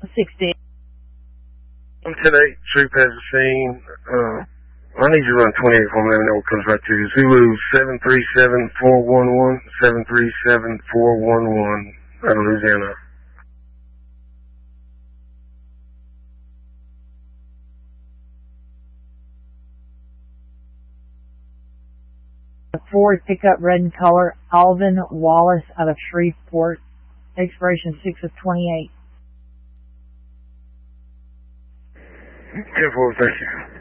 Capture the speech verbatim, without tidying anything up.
sixty. one ten eight, troop has a scene. Uh, I need you to run twenty-eight for me. Let me know what comes back to you. Zulu seven three seven four one one, seven three seven four one one, out of Louisiana. Ford pickup red in color, Alvin Wallace out of Shreveport, expiration six of twenty-eight. ten four, thank you.